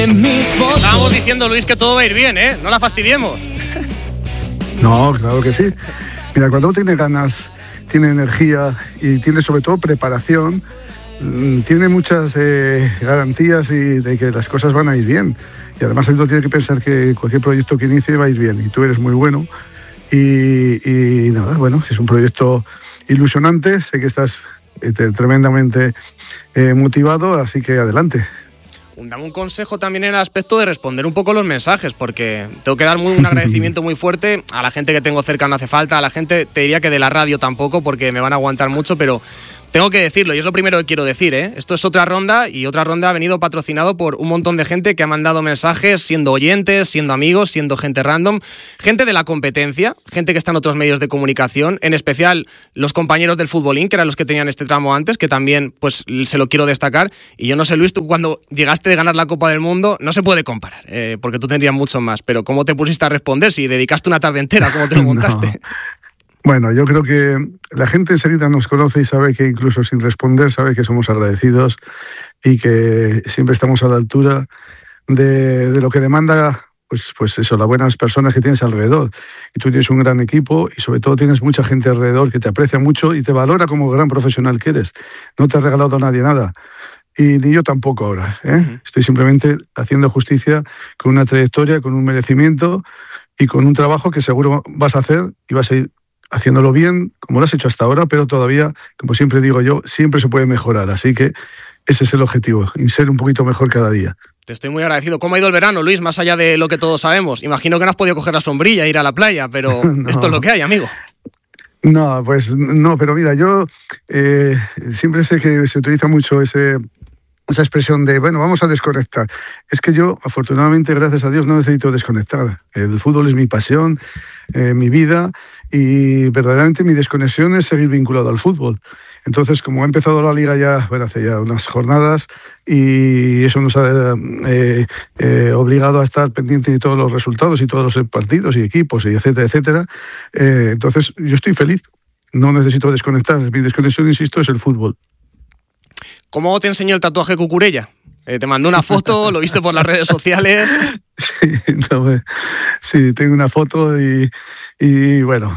Estábamos diciendo, Luis, que todo va a ir bien, ¿eh? No la fastidiemos. No, claro que sí. Mira, cuando uno tiene ganas, tiene energía y tiene sobre todo preparación, tiene muchas garantías de que las cosas van a ir bien. Y además uno tiene que pensar que cualquier proyecto que inicie va a ir bien. Y tú eres muy bueno. Y nada, bueno, es un proyecto ilusionante. Sé que estás tremendamente motivado, así que adelante. Dame un consejo también en el aspecto de responder un poco los mensajes, porque tengo que dar un agradecimiento muy fuerte a la gente que tengo cerca, no hace falta, a la gente, te diría que de la radio tampoco, porque me van a aguantar mucho, pero tengo que decirlo, y es lo primero que quiero decir, ¿eh? Esto es otra ronda, y otra ronda ha venido patrocinado por un montón de gente que ha mandado mensajes, siendo oyentes, siendo amigos, siendo gente random, gente de la competencia, gente que está en otros medios de comunicación, en especial los compañeros del Futbolín, que eran los que tenían este tramo antes, que también pues se lo quiero destacar. Y yo no sé, Luis, tú cuando llegaste de ganar la Copa del Mundo, no se puede comparar, porque tú tendrías mucho más, pero ¿cómo te pusiste a responder? Si dedicaste una tarde entera, ¿cómo te lo montaste? No. Bueno, yo creo que la gente enseguida nos conoce y sabe que incluso sin responder sabe que somos agradecidos y que siempre estamos a la altura de lo que demanda pues eso, las buenas personas que tienes alrededor. Y tú tienes un gran equipo y sobre todo tienes mucha gente alrededor que te aprecia mucho y te valora como gran profesional que eres. No te ha regalado nadie nada. Y ni yo tampoco ahora, ¿eh? Estoy simplemente haciendo justicia con una trayectoria, con un merecimiento y con un trabajo que seguro vas a hacer y vas a ir haciéndolo bien, como lo has hecho hasta ahora, pero todavía, como siempre digo yo, siempre se puede mejorar. Así que ese es el objetivo, y ser un poquito mejor cada día. Te estoy muy agradecido. ¿Cómo ha ido el verano, Luis? Más allá de lo que todos sabemos. Imagino que no has podido coger la sombrilla e ir a la playa, pero no. Esto es lo que hay, amigo. No, pues no, pero mira, yo siempre sé que se utiliza mucho esa expresión de, bueno, vamos a desconectar. Es que yo, afortunadamente, gracias a Dios, no necesito desconectar. El fútbol es mi pasión, mi vida, y verdaderamente mi desconexión es seguir vinculado al fútbol. Entonces, como ha empezado la Liga ya, bueno, hace ya unas jornadas, y eso nos ha obligado a estar pendiente de todos los resultados y todos los partidos y equipos, y etcétera, etcétera, entonces yo estoy feliz. No necesito desconectar. Mi desconexión, insisto, es el fútbol. ¿Cómo te enseñó el tatuaje Cucurella? Te mandó una foto, lo viste por las redes sociales. Sí, tengo una foto y bueno,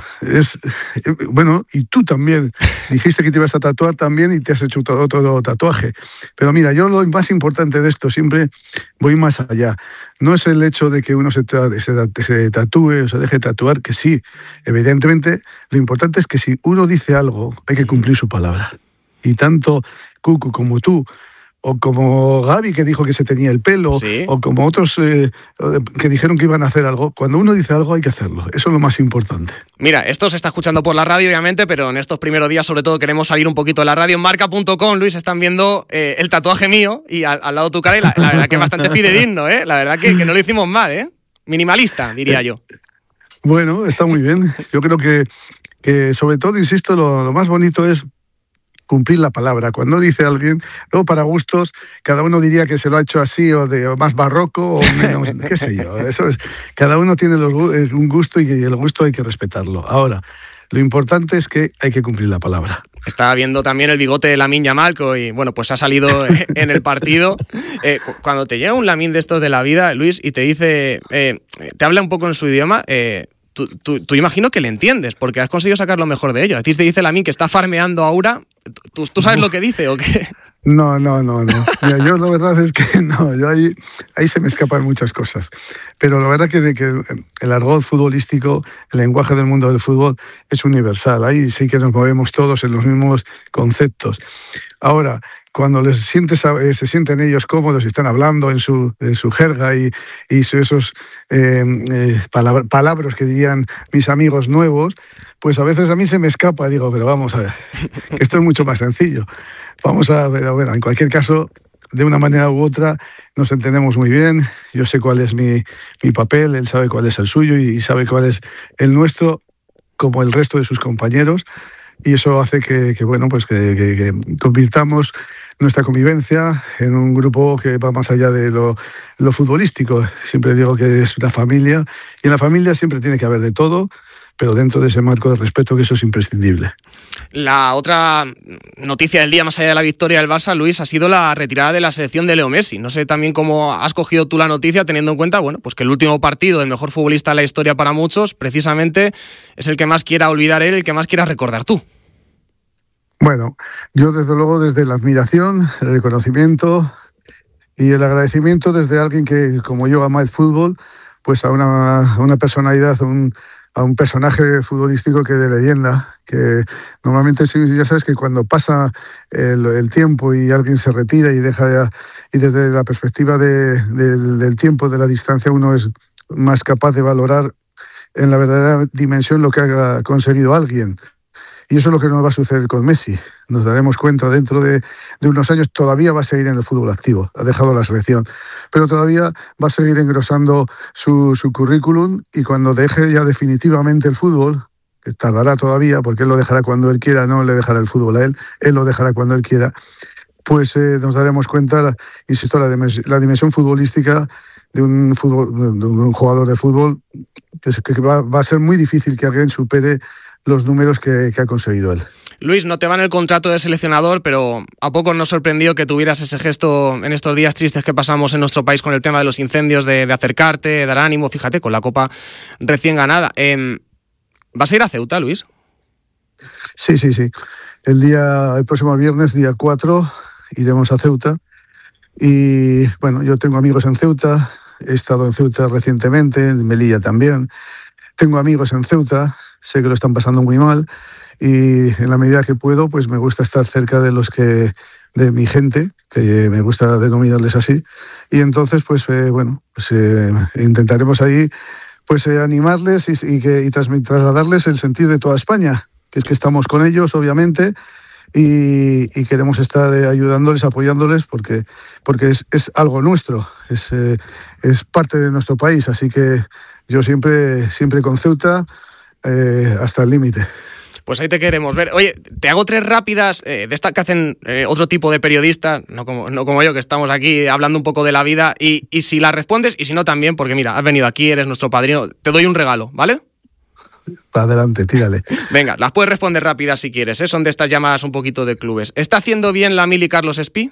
y tú también dijiste que te ibas a tatuar también y te has hecho todo tatuaje. Pero mira, yo lo más importante de esto, siempre voy más allá. No es el hecho de que uno se tatúe o se deje tatuar, que sí, evidentemente, lo importante es que si uno dice algo, hay que cumplir su palabra. Y tanto Cucu como tú, o como Gaby, que dijo que se tenía el pelo, sí, o como otros que dijeron que iban a hacer algo. Cuando uno dice algo hay que hacerlo, eso es lo más importante. Mira, esto se está escuchando por la radio, obviamente, pero en estos primeros días sobre todo queremos salir un poquito de la radio. En marca.com, Luis, están viendo el tatuaje mío y al lado tu cara, y la verdad que es bastante fidedigno, ¿eh? La verdad que no lo hicimos mal, ¿eh? Minimalista, diría yo. Bueno, está muy bien. Yo creo que sobre todo, insisto, lo más bonito es cumplir la palabra. Cuando dice alguien, luego para gustos, cada uno diría que se lo ha hecho así o más barroco o menos, qué sé yo. Eso es, cada uno tiene un gusto y el gusto hay que respetarlo. Ahora, lo importante es que hay que cumplir la palabra. Estaba viendo también el bigote de Lamine Yamal y bueno, pues ha salido en el partido. Cuando te llega un Lamine de estos de la vida, Luis, y te dice, te habla un poco en su idioma, Tú imagino que le entiendes, porque has conseguido sacar lo mejor de ello. A ti te dice Lamine que está farmeando ahora. ¿Tú sabes lo que dice o qué? No. Mira, yo la verdad es que no. Yo ahí se me escapan muchas cosas. Pero la verdad que el argot futbolístico, el lenguaje del mundo del fútbol es universal. Ahí sí que nos movemos todos en los mismos conceptos. Ahora, cuando se sienten ellos cómodos y están hablando en su jerga y esos palabras que dirían mis amigos nuevos, pues a veces a mí se me escapa. Digo, pero vamos a ver, que esto es mucho más sencillo. Vamos a ver, en cualquier caso, de una manera u otra, nos entendemos muy bien. Yo sé cuál es mi papel, él sabe cuál es el suyo y sabe cuál es el nuestro, como el resto de sus compañeros. Y eso hace que convirtamos nuestra convivencia en un grupo que va más allá de lo futbolístico. Siempre digo que es una familia, y en la familia siempre tiene que haber de todo, pero dentro de ese marco de respeto, que eso es imprescindible. La otra noticia del día, más allá de la victoria del Barça, Luis, ha sido la retirada de la selección de Leo Messi. No sé también cómo has cogido tú la noticia, teniendo en cuenta, bueno, pues que el último partido del mejor futbolista de la historia para muchos, precisamente, es el que más quiera olvidar él, el que más quieras recordar tú. Bueno, yo desde luego desde la admiración, el reconocimiento y el agradecimiento desde alguien que, como yo, ama el fútbol, pues a una personalidad, a un personaje futbolístico que de leyenda, que normalmente ya sabes que cuando pasa el tiempo y alguien se retira y y desde la perspectiva del tiempo, de la distancia, uno es más capaz de valorar en la verdadera dimensión lo que ha conseguido alguien. Y eso es lo que nos va a suceder con Messi. Nos daremos cuenta dentro de unos años, todavía va a seguir en el fútbol activo, ha dejado la selección, pero todavía va a seguir engrosando su currículum, y cuando deje ya definitivamente el fútbol, que tardará todavía, porque él lo dejará cuando él quiera, no le dejará el fútbol a él lo dejará cuando él quiera, pues nos daremos cuenta, insisto, la dimensión futbolística de un jugador de fútbol, que va a ser muy difícil que alguien supere los números que ha conseguido él. Luis, no te va en el contrato de seleccionador, pero ¿a poco nos sorprendió que tuvieras ese gesto en estos días tristes que pasamos en nuestro país con el tema de los incendios, de acercarte, dar ánimo? Fíjate, con la Copa recién ganada. ¿Vas a ir a Ceuta, Luis? Sí. El próximo viernes, día 4, iremos a Ceuta. Y bueno, yo tengo amigos en Ceuta, he estado en Ceuta recientemente, en Melilla también. Tengo amigos en Ceuta, sé que lo están pasando muy mal, y en la medida que puedo, pues me gusta estar cerca de mi gente, que me gusta denominarles así, y entonces intentaremos ahí animarles y trasladarles el sentir de toda España, que es que estamos con ellos, obviamente, y queremos estar ayudándoles, apoyándoles, porque es algo nuestro, es parte de nuestro país, así que yo siempre con Ceuta hasta el límite. Pues ahí te queremos ver. Oye, te hago 3 rápidas de estas que hacen otro tipo de periodistas, no como yo, que estamos aquí hablando un poco de la vida, y si la respondes, y si no también, porque mira, has venido aquí, eres nuestro padrino, te doy un regalo, ¿vale? Adelante, tírale. Venga, las puedes responder rápidas si quieres, ¿eh? Son de estas llamadas un poquito de clubes. ¿Está haciendo bien la Mili Carlos Espí?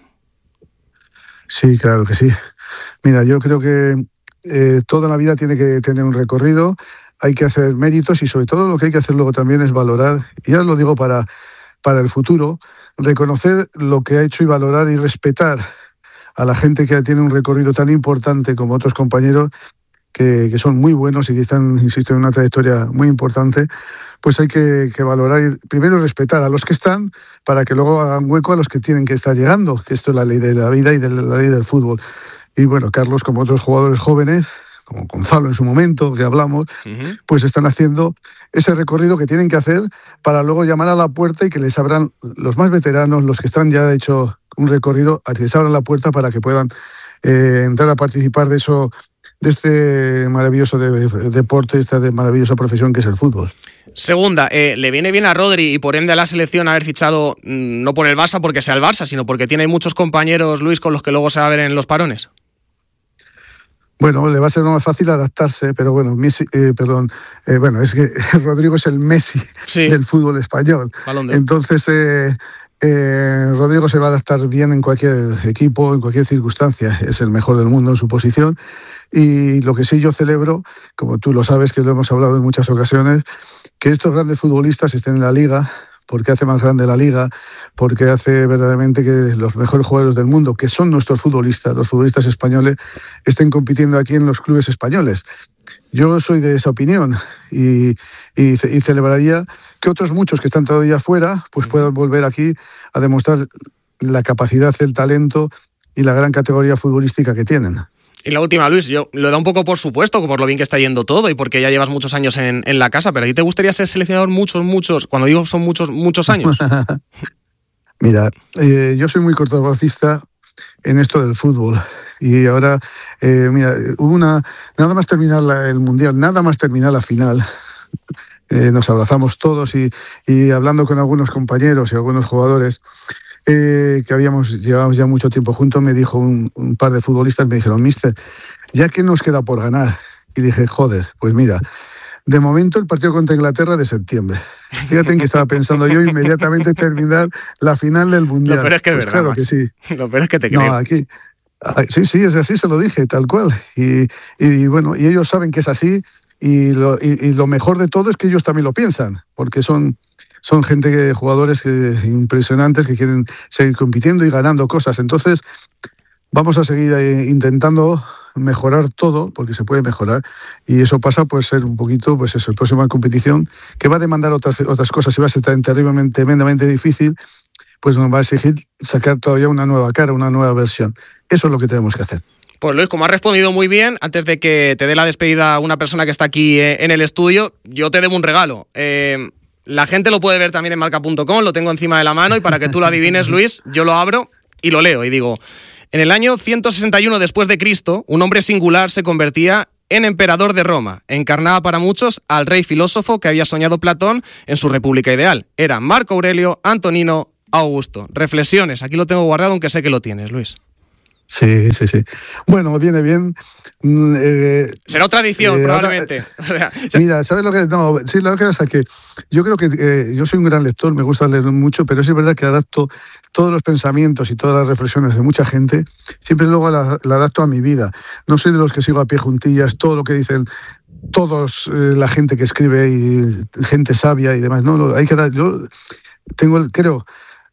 Sí, claro que sí. Mira, yo creo que toda la vida tiene que tener un recorrido, hay que hacer méritos, y sobre todo lo que hay que hacer luego también es valorar, y ya os lo digo para el futuro, reconocer lo que ha hecho y valorar y respetar a la gente que tiene un recorrido tan importante como otros compañeros que son muy buenos y que están, insisto, en una trayectoria muy importante. Pues hay que valorar y primero respetar a los que están, para que luego hagan hueco a los que tienen que estar llegando, que esto es la ley de la vida y de la ley del fútbol. Y bueno, Carlos, como otros jugadores jóvenes, como Gonzalo en su momento, que hablamos, pues están haciendo ese recorrido que tienen que hacer para luego llamar a la puerta y que les abran los más veteranos, los que están ya hecho un recorrido, a que les abran la puerta para que puedan entrar a participar de este maravilloso deporte, esta maravillosa profesión que es el fútbol. Segunda, le viene bien a Rodri y por ende a la selección haber fichado no por el Barça porque sea el Barça, sino porque tiene muchos compañeros, Luis, con los que luego se va a ver en los parones. Bueno, le va a ser más fácil adaptarse, pero bueno, es que Rodrigo es el Messi del fútbol español. Entonces, Rodrigo se va a adaptar bien en cualquier equipo, en cualquier circunstancia. Es el mejor del mundo en su posición. Y lo que sí yo celebro, como tú lo sabes, que lo hemos hablado en muchas ocasiones, que estos grandes futbolistas estén en la Liga, porque hace más grande la Liga, porque hace verdaderamente que los mejores jugadores del mundo, que son nuestros futbolistas, los futbolistas españoles, estén compitiendo aquí en los clubes españoles. Yo soy de esa opinión y celebraría que otros muchos que están todavía fuera pues puedan volver aquí a demostrar la capacidad, el talento y la gran categoría futbolística que tienen. Y la última, Luis, yo lo da un poco por supuesto, por lo bien que está yendo todo y porque ya llevas muchos años en la casa, pero ¿a ti te gustaría ser seleccionador muchos, cuando digo son muchos años? Mira, yo soy muy cortoplacista en esto del fútbol. Y ahora, hubo nada más terminar el Mundial, nada más terminar la final, nos abrazamos todos y hablando con algunos compañeros y algunos jugadores que llevábamos ya mucho tiempo juntos, me dijo un par de futbolistas, me dijeron: míster, ¿ya qué nos queda por ganar? Y dije, joder, pues mira, de momento el partido contra Inglaterra de septiembre. Fíjate en que estaba pensando yo inmediatamente terminar la final del Mundial. Lo peor es que es verdad. Claro que sí. Lo peor es que te creo. No, aquí... Sí, es así, se lo dije, tal cual. Y bueno, y ellos saben que es así, y lo mejor de todo es que ellos también lo piensan, porque son gente, jugadores impresionantes que quieren seguir compitiendo y ganando cosas. Entonces, vamos a seguir intentando mejorar todo, porque se puede mejorar, y eso pasa por ser un poquito, pues eso, la próxima competición, que va a demandar otras cosas y va a ser tan tremendamente difícil, pues nos va a exigir sacar todavía una nueva cara, una nueva versión. Eso es lo que tenemos que hacer. Pues Luis, como has respondido muy bien, antes de que te dé la despedida una persona que está aquí en el estudio, yo te debo un regalo. La gente lo puede ver también en marca.com, lo tengo encima de la mano, y para que tú lo adivines, Luis, yo lo abro y lo leo y digo: en el año 161 después de Cristo, un hombre singular se convertía en emperador de Roma. Encarnaba para muchos al rey filósofo que había soñado Platón en su república ideal. Era Marco Aurelio Antonino Augusto. Reflexiones, aquí lo tengo guardado, aunque sé que lo tienes, Luis. Sí. Bueno, viene bien. Será otra edición, probablemente. Mira, ¿sabes lo que es? No, sí, lo que pasa es que yo creo que yo soy un gran lector, me gusta leer mucho, pero sí es verdad que adapto todos los pensamientos y todas las reflexiones de mucha gente, siempre luego la adapto a mi vida. No soy de los que sigo a pie juntillas todo lo que dicen todos, la gente que escribe y gente sabia y demás. No, hay que dar. Yo tengo, creo,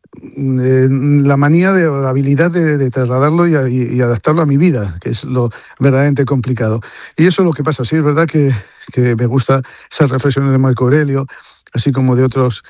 la manía la habilidad de trasladarlo y adaptarlo a mi vida, que es lo verdaderamente complicado. Y eso es lo que pasa. Sí, es verdad que me gusta esas reflexiones de Marco Aurelio, así como de otros,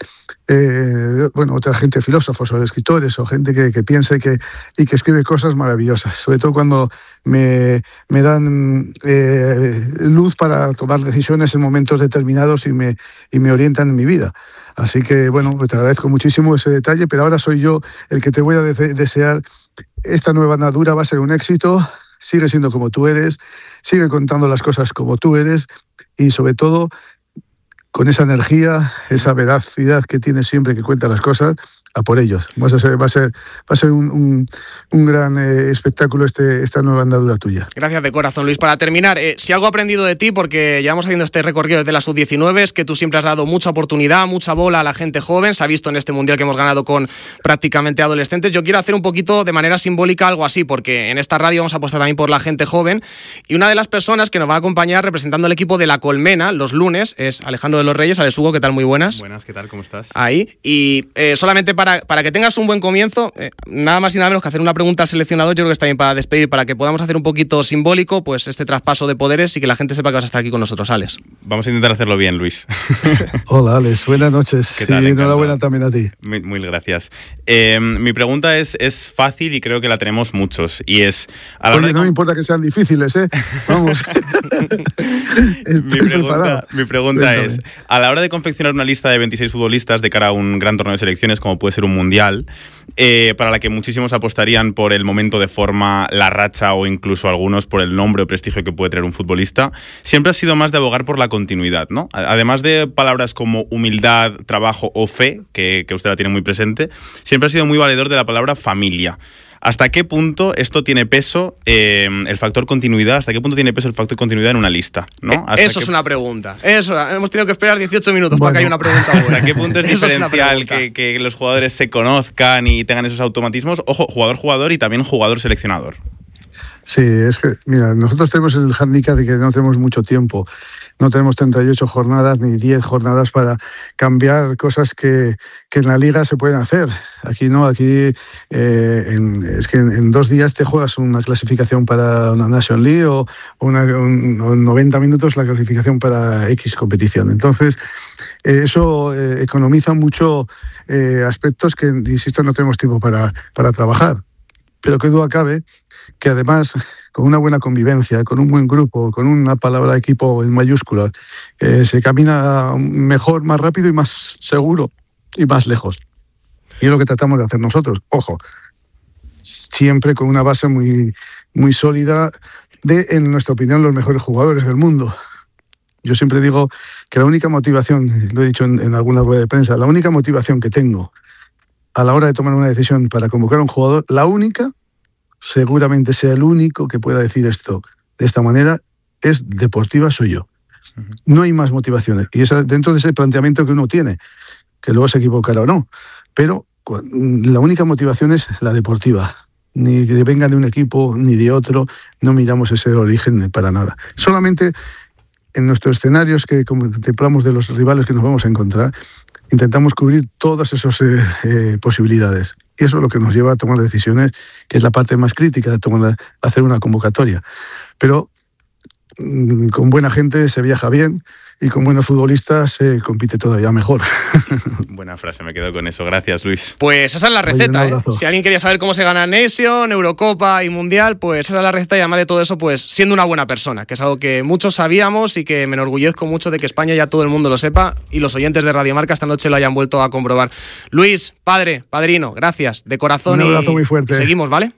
otra gente, filósofos o escritores o gente que piensa y que escribe cosas maravillosas, sobre todo cuando me dan luz para tomar decisiones en momentos determinados y me orientan en mi vida. Así que, bueno, pues te agradezco muchísimo ese detalle, pero ahora soy yo el que te voy a desear. Esta nueva andadura va a ser un éxito, sigue siendo como tú eres, sigue contando las cosas como tú eres y, sobre todo, con esa energía, esa veracidad que tienes siempre que cuentas las cosas, a por ellos. Va a ser un gran espectáculo esta nueva andadura tuya. Gracias de corazón, Luis. Para terminar, si algo he aprendido de ti, porque llevamos haciendo este recorrido desde la sub-19, es que tú siempre has dado mucha oportunidad, mucha bola a la gente joven. Se ha visto en este mundial que hemos ganado con prácticamente adolescentes. Yo quiero hacer un poquito de manera simbólica algo así, porque en esta radio vamos a apostar también por la gente joven, y una de las personas que nos va a acompañar representando el equipo de La Colmena los lunes es Alejandro de los Reyes. Alex Hugo, ¿qué tal? Muy buenas. Buenas, ¿qué tal? ¿Cómo estás? Ahí. Y solamente para que tengas un buen comienzo, nada más y nada menos que hacer una pregunta al seleccionador. Yo creo que está bien para despedir, para que podamos hacer un poquito simbólico pues este traspaso de poderes y que la gente sepa que vas a estar aquí con nosotros, Alex. Vamos a intentar hacerlo bien, Luis. Hola, Alex, buenas noches. ¿Qué tal? Y enhorabuena también a ti. Muy gracias. Mi pregunta es fácil y creo que la tenemos muchos, y es... Oye, no me importa que sean difíciles, Vamos. Mi pregunta es, a la hora de confeccionar una lista de 26 futbolistas de cara a un gran torneo de selecciones, como puede ser un mundial, para la que muchísimos apostarían por el momento de forma, la racha o incluso algunos por el nombre o prestigio que puede tener un futbolista, siempre ha sido más de abogar por la continuidad, ¿no? Además de palabras como humildad, trabajo o fe, que usted la tiene muy presente, siempre ha sido muy valedor de la palabra familia. ¿Hasta qué punto esto tiene peso, el factor continuidad? ¿Hasta qué punto tiene peso el factor continuidad en una lista? ¿No? Eso es una pregunta. Eso, hemos tenido que esperar 18 minutos para que haya una pregunta buena. ¿Hasta qué punto es diferencial que los jugadores se conozcan y tengan esos automatismos? Ojo, jugador-jugador y también jugador-seleccionador. Sí, es que, mira, nosotros tenemos el hándicap de que no tenemos mucho tiempo. No tenemos 38 jornadas ni 10 jornadas para cambiar cosas que en la liga se pueden hacer. Aquí no, aquí es que en 2 días te juegas una clasificación para una Nation League o 90 minutos la clasificación para X competición. Entonces, eso economiza mucho aspectos que, insisto, no tenemos tiempo para trabajar. Pero que duda cabe que además, con una buena convivencia, con un buen grupo, con una palabra equipo en mayúsculas, se camina mejor, más rápido y más seguro y más lejos. Y es lo que tratamos de hacer nosotros. Ojo, siempre con una base muy, muy sólida de, en nuestra opinión, los mejores jugadores del mundo. Yo siempre digo que la única motivación, lo he dicho en alguna rueda de prensa, la única motivación que tengo a la hora de tomar una decisión para convocar a un jugador, la única, seguramente sea el único que pueda decir esto de esta manera, es deportiva, soy yo. No hay más motivaciones. Y es dentro de ese planteamiento que uno tiene, que luego se equivocará o no. Pero la única motivación es la deportiva. Ni que venga de un equipo ni de otro, no miramos ese origen para nada. Solamente en nuestros escenarios que contemplamos de los rivales que nos vamos a encontrar, intentamos cubrir todas esas posibilidades. Y eso es lo que nos lleva a tomar decisiones, que es la parte más crítica de hacer una convocatoria. Pero con buena gente se viaja bien y con buenos futbolistas se compite todavía mejor. Buena frase, me quedo con eso. Gracias, Luis. Pues esa es la receta, ¿eh? Si alguien quería saber cómo se gana Nation, Eurocopa y Mundial, pues esa es la receta, y además de todo eso, pues siendo una buena persona, que es algo que muchos sabíamos y que me enorgullezco mucho de que España ya todo el mundo lo sepa y los oyentes de Radio Marca esta noche lo hayan vuelto a comprobar. Luis, padrino, gracias, de corazón. Un abrazo muy fuerte. Y seguimos, ¿vale?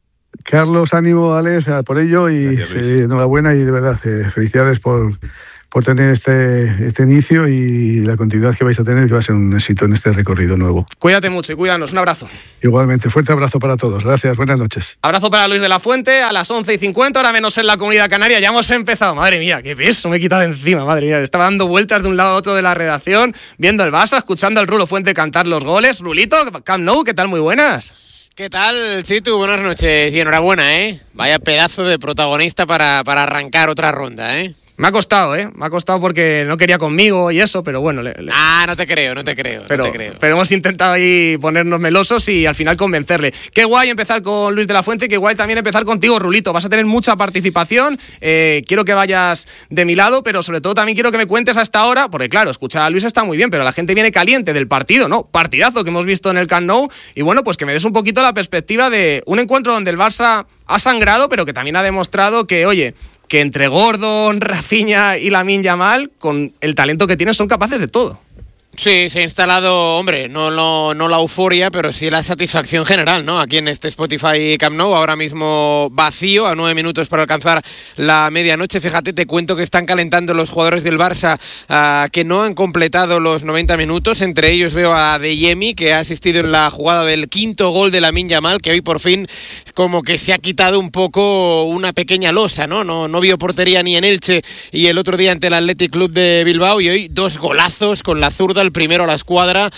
Carlos, ánimo, Alex, por ello y gracias, enhorabuena y de verdad, felicidades por tener este inicio y la continuidad que vais a tener, que va a ser un éxito en este recorrido nuevo. Cuídate mucho y cuídanos. Un abrazo. Igualmente, fuerte abrazo para todos. Gracias, buenas noches. Abrazo para Luis de la Fuente a las 11:50, ahora menos en la Comunidad Canaria. Ya hemos empezado. Madre mía, qué peso me he quitado de encima. Madre mía, estaba dando vueltas de un lado a otro de la redacción, viendo el Barça, escuchando al Rulo Fuente cantar los goles. Rulito, Camp Nou, ¿qué tal? Muy buenas. ¿Qué tal, Chitu? Buenas noches y enhorabuena, ¿eh? Vaya pedazo de protagonista para arrancar otra ronda, ¿eh? Me ha costado, ¿eh? Me ha costado porque no quería conmigo y eso, pero bueno. No te creo. Pero hemos intentado ahí ponernos melosos y al final convencerle. Qué guay empezar con Luis de la Fuente, qué guay también empezar contigo, Rulito. Vas a tener mucha participación, quiero que vayas de mi lado, pero sobre todo también quiero que me cuentes hasta ahora, porque claro, escuchar a Luis está muy bien, pero la gente viene caliente del partido, ¿no? Partidazo que hemos visto en el Camp Nou, y bueno, pues que me des un poquito la perspectiva de un encuentro donde el Barça ha sangrado, pero que también ha demostrado que, oye, que entre Gordon, Rafinha y Lamine Yamal, con el talento que tienen, son capaces de todo. Sí, se ha instalado, hombre, no la euforia, pero sí la satisfacción general, ¿no? Aquí en este Spotify Camp Nou, ahora mismo vacío, a 9 minutos para alcanzar la medianoche. Fíjate, te cuento que están calentando los jugadores del Barça que no han completado los 90 minutos. Entre ellos veo a Adeyemi, que ha asistido en la jugada del quinto gol de Lamine Yamal, que hoy por fin como que se ha quitado un poco una pequeña losa, ¿no? No vio portería ni en Elche y el otro día ante el Athletic Club de Bilbao, y hoy 2 golazos con la zurda, el primero a la escuadra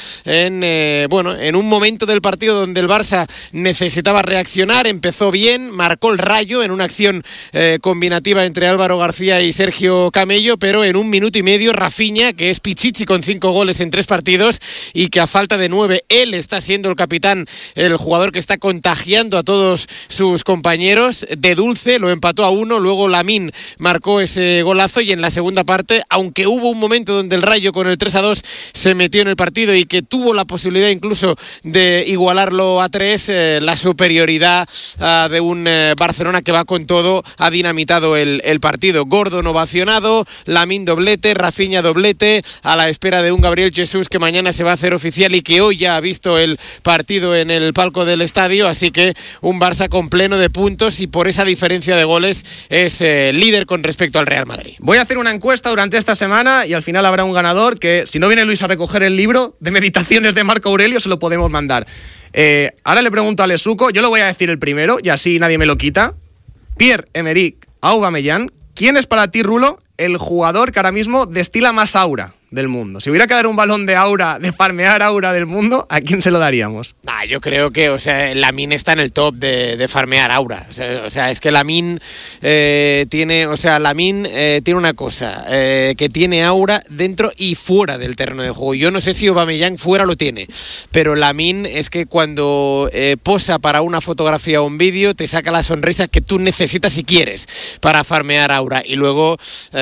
en un momento del partido donde el Barça necesitaba reaccionar. Empezó bien, marcó el Rayo en una acción combinativa entre Álvaro García y Sergio Camello, pero en 1 minuto y medio Rafinha, que es pichichi con 5 goles en 3 partidos y que a falta de 9 él está siendo el capitán, el jugador que está contagiando a todos sus compañeros, de dulce lo empató a 1, luego Lamine marcó ese golazo y en la segunda parte, aunque hubo un momento donde el Rayo con el 3-2 se metió en el partido y que tuvo la posibilidad incluso de igualarlo a 3, la superioridad de un Barcelona que va con todo ha dinamitado el partido. Gordon ovacionado, Lamine doblete, Rafinha doblete, a la espera de un Gabriel Jesús que mañana se va a hacer oficial y que hoy ya ha visto el partido en el palco del estadio, así que un Barça con pleno de puntos y por esa diferencia de goles es líder con respecto al Real Madrid. Voy a hacer una encuesta durante esta semana y al final habrá un ganador que, si no viene Luis a recoger el libro de meditaciones de Marco Aurelio, se lo podemos mandar. Ahora le pregunto a Lesuco, yo lo voy a decir el primero y así nadie me lo quita. Pierre-Emerick Aubameyang, ¿quién es para ti, Rulo, el jugador que ahora mismo destila más aura del mundo? Si hubiera que dar un balón de aura, de farmear aura del mundo, ¿a quién se lo daríamos? Yo creo que, Lamine está en el top de farmear aura. O sea, es que Lamine tiene una cosa, que tiene aura dentro y fuera del terreno de juego. Yo no sé si Aubameyang fuera lo tiene, pero Lamine es que cuando posa para una fotografía o un vídeo, te saca la sonrisa que tú necesitas y quieres para farmear aura. Y luego,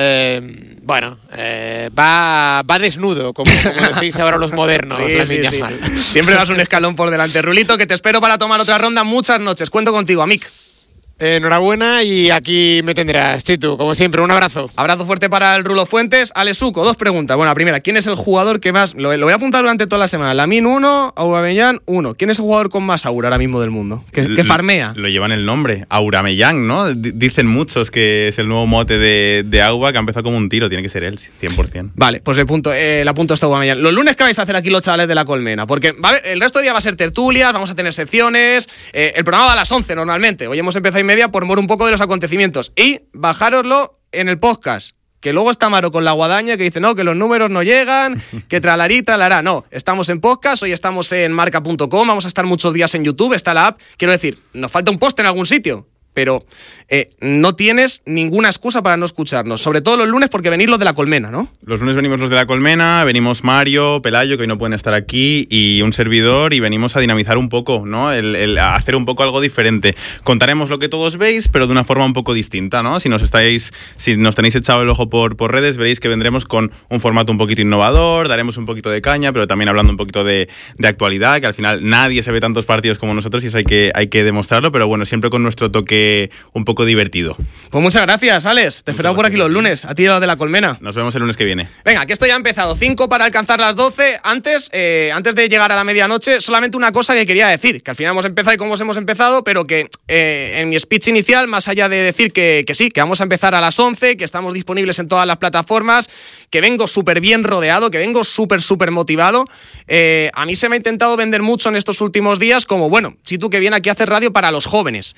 va desnudo, como decís ahora los modernos. Sí. Siempre vas un escalón por delante. Rulito, que te espero para tomar otra ronda. Muchas noches. Cuento contigo, Amic. Enhorabuena y aquí me tendrás, Chitu, como siempre, un abrazo. Abrazo fuerte para el Rulo Fuentes. Alesuco, 2 preguntas. Bueno, la primera, ¿quién es el jugador que más... Lo voy a apuntar durante toda la semana. Lamine 1, Aubameyang 1. ¿Quién es el jugador con más aura ahora mismo del mundo? Que farmea. Lo llevan el nombre, Aubameyang, ¿no? Dicen muchos que es el nuevo mote de Auba, que ha empezado como un tiro. Tiene que ser él, 100%. Vale, pues le apunto hasta Aubameyang. Los lunes, ¿qué vais a hacer aquí los chavales de La Colmena? Porque el resto del día va a ser tertulias, vamos a tener secciones. El programa va a las 11 normalmente. Hoy hemos empezado y media por mor un poco de los acontecimientos. Y bajároslo en el podcast. Que luego está Maro con la guadaña que dice, no, que los números no llegan, que tralará, tralará. No, estamos en podcast, hoy estamos en marca.com, vamos a estar muchos días en YouTube, está la app. Quiero decir, nos falta un post en algún sitio, pero no tienes ninguna excusa para no escucharnos. Sobre todo los lunes, porque venís los de La Colmena, ¿no? Los lunes venimos los de La Colmena, venimos Mario, Pelayo, que hoy no pueden estar aquí, y un servidor, y venimos a dinamizar un poco, ¿no? A hacer un poco algo diferente. Contaremos lo que todos veis, pero de una forma un poco distinta, ¿no? Si nos tenéis echado el ojo por redes, veréis que vendremos con un formato un poquito innovador, daremos un poquito de caña, pero también hablando un poquito de actualidad, que al final nadie se ve tantos partidos como nosotros y eso hay que demostrarlo, pero bueno, siempre con nuestro toque un poco divertido. Pues muchas gracias, Alex. Te esperamos por aquí los lunes. A ti, los de La Colmena. Nos vemos el lunes que viene. Venga, que esto ya ha empezado. 5 para alcanzar las 12. Antes de llegar a la medianoche, solamente una cosa que quería decir. Que al final hemos empezado y cómo hemos empezado, pero que en mi speech inicial, más allá de decir que sí, que vamos a empezar a las 11, que estamos disponibles en todas las plataformas, que vengo súper bien rodeado, que vengo súper motivado. A mí se me ha intentado vender mucho en estos últimos días como, bueno, si tú que vienes aquí a hacer radio para los jóvenes.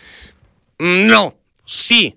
No, sí.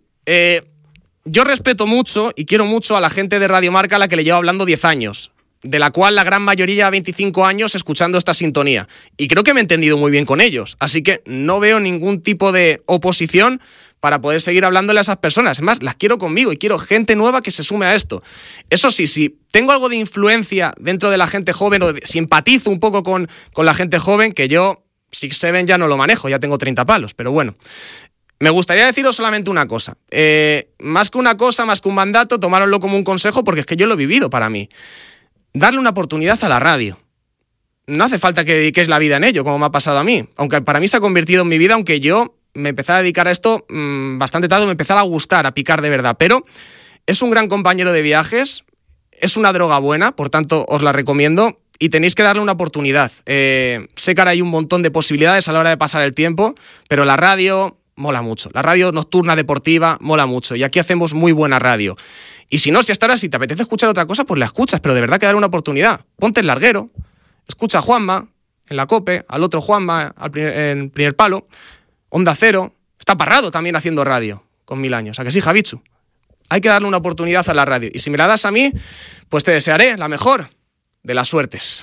Yo respeto mucho y quiero mucho a la gente de Radio Marca a la que le llevo hablando 10 años, de la cual la gran mayoría lleva 25 años escuchando esta sintonía. Y creo que me he entendido muy bien con ellos, así que no veo ningún tipo de oposición para poder seguir hablándole a esas personas. Es más, las quiero conmigo y quiero gente nueva que se sume a esto. Eso sí, si tengo algo de influencia dentro de la gente joven o simpatizo un poco con la gente joven, que yo 6-7 ya no lo manejo, ya tengo 30 palos, pero bueno. Me gustaría deciros solamente una cosa. Más que una cosa, más que un mandato, tomároslo como un consejo porque es que yo lo he vivido para mí. Darle una oportunidad a la radio. No hace falta que dediquéis la vida en ello, como me ha pasado a mí. Aunque para mí se ha convertido en mi vida, aunque yo me empecé a dedicar a esto bastante tarde, me empezó a gustar, a picar de verdad. Pero es un gran compañero de viajes, es una droga buena, por tanto os la recomiendo. Y tenéis que darle una oportunidad. Sé que ahora hay un montón de posibilidades a la hora de pasar el tiempo, pero la radio mola mucho. La radio nocturna deportiva mola mucho. Y aquí hacemos muy buena radio. Y si no, si hasta ahora, si te apetece escuchar otra cosa, pues la escuchas. Pero de verdad que darle una oportunidad. Ponte el larguero, escucha a Juanma en la COPE, al otro Juanma en primer palo, Onda Cero. Está Parrado también haciendo radio con 1000 años. ¿A que sí, Javichu? Hay que darle una oportunidad a la radio. Y si me la das a mí, pues te desearé la mejor de las suertes.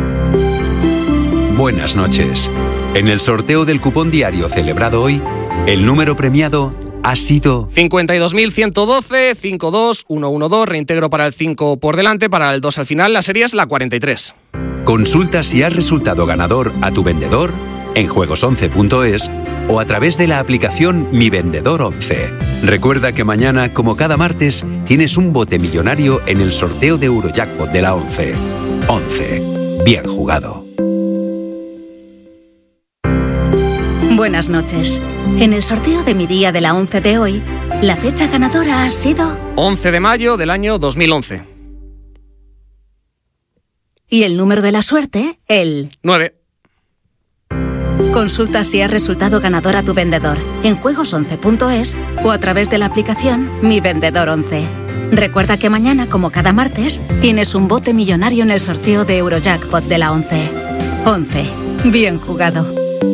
Buenas noches. En el sorteo del cupón diario celebrado hoy, el número premiado ha sido 52.112, 52112, reintegro para el 5 por delante, para el 2 al final, la serie es la 43. Consulta si has resultado ganador a tu vendedor en juegos11.es o a través de la aplicación Mi Vendedor 11. Recuerda que mañana, como cada martes, tienes un bote millonario en el sorteo de Eurojackpot de la 11. 11. Bien jugado. Buenas noches. En el sorteo de mi día de la 11 de hoy, la fecha ganadora ha sido 11 de mayo del año 2011. Y el número de la suerte, el 9. Consulta si has resultado ganador a tu vendedor en juegos11.es o a través de la aplicación Mi Vendedor 11. Recuerda que mañana, como cada martes, tienes un bote millonario en el sorteo de Eurojackpot de la 11. 11. Bien jugado.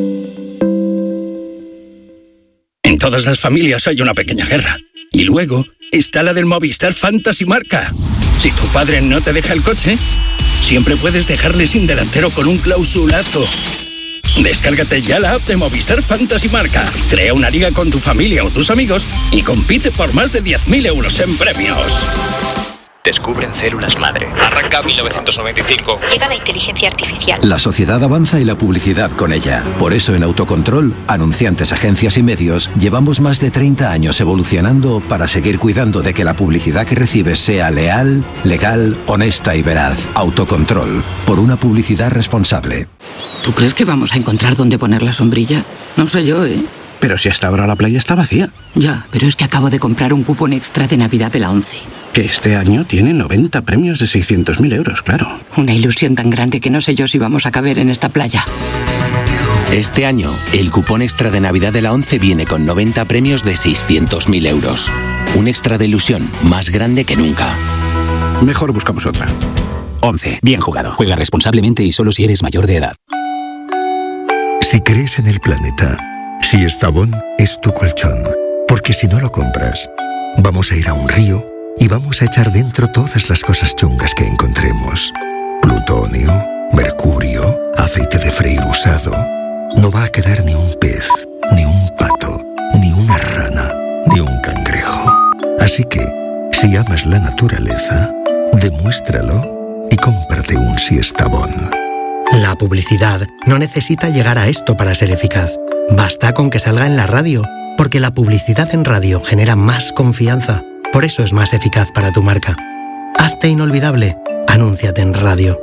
En todas las familias hay una pequeña guerra. Y luego está la del Movistar Fantasy Marca. Si tu padre no te deja el coche, siempre puedes dejarle sin delantero con un clausulazo. Descárgate ya la app de Movistar Fantasy Marca. Crea una liga con tu familia o tus amigos y compite por más de 10.000 euros en premios. Descubren células madre. Arranca 1995. Llega la inteligencia artificial. La sociedad avanza y la publicidad con ella. Por eso en Autocontrol, anunciantes, agencias y medios, llevamos más de 30 años evolucionando para seguir cuidando de que la publicidad que recibes sea leal, legal, honesta y veraz. Autocontrol. Por una publicidad responsable. ¿Tú crees que vamos a encontrar dónde poner la sombrilla? No sé yo, ¿eh? Pero si hasta ahora la playa está vacía. Ya, pero es que acabo de comprar un cupón extra de Navidad de la 11. Que este año tiene 90 premios de 600.000 euros, claro. Una ilusión tan grande que no sé yo si vamos a caber en esta playa. Este año, el cupón extra de Navidad de la 11 viene con 90 premios de 600.000 euros. Un extra de ilusión más grande que nunca. Mejor buscamos otra. 11. Bien jugado. Juega responsablemente y solo si eres mayor de edad. Si crees en el planeta, si Estavón es tu colchón, porque si no lo compras, vamos a ir a un río y vamos a echar dentro todas las cosas chungas que encontremos. Plutonio, mercurio, aceite de freír usado. No va a quedar ni un pez, ni un pato, ni una rana, ni un cangrejo. Así que, si amas la naturaleza, demuéstralo y cómprate un Siestabón. La publicidad no necesita llegar a esto para ser eficaz. Basta con que salga en la radio, porque la publicidad en radio genera más confianza. Por eso es más eficaz para tu marca. Hazte inolvidable. Anúnciate en radio.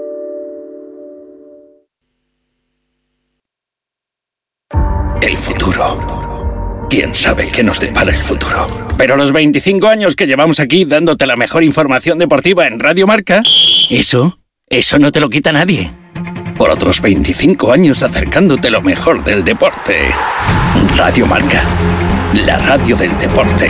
El futuro. ¿Quién sabe qué nos depara el futuro? Pero los 25 años que llevamos aquí dándote la mejor información deportiva en Radio Marca, eso no te lo quita nadie. Por otros 25 años acercándote lo mejor del deporte. Radio Marca, la radio del deporte.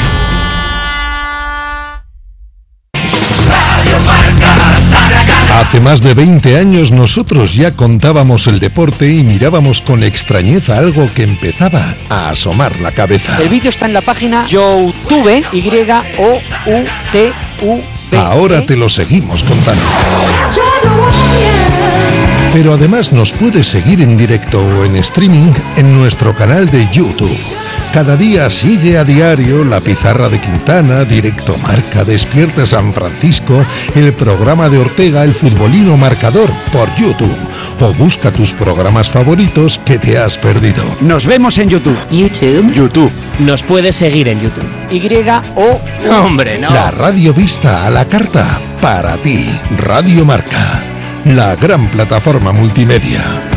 Hace más de 20 años nosotros ya contábamos el deporte y mirábamos con extrañeza algo que empezaba a asomar la cabeza. El vídeo está en la página YouTube, YOUTV. Ahora te lo seguimos contando. Pero además nos puedes seguir en directo o en streaming en nuestro canal de YouTube. Cada día sigue a diario La Pizarra de Quintana, Directo Marca, Despierta San Francisco, el programa de Ortega, El Futbolino Marcador, por YouTube. O busca tus programas favoritos que te has perdido. Nos vemos en YouTube. YouTube. Nos puedes seguir en YouTube. Hombre, no. La radio vista a la carta para ti. Radio Marca, la gran plataforma multimedia.